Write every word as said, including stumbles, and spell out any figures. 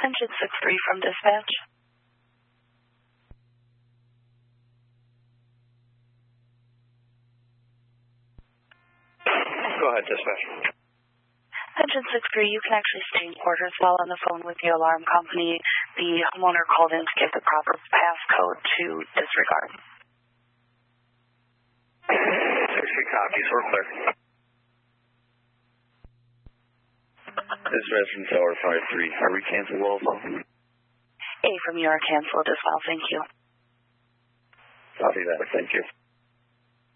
Engine six three from dispatch. Go ahead, dispatch. Engine six three, you can actually stay in quarters while on the phone with the alarm company. The homeowner called in to give the proper passcode to disregard. sixty copies, we're clear. Dispatch from Tower five three. Are we canceled also? A from you are canceled as well, thank you. Copy that, thank you.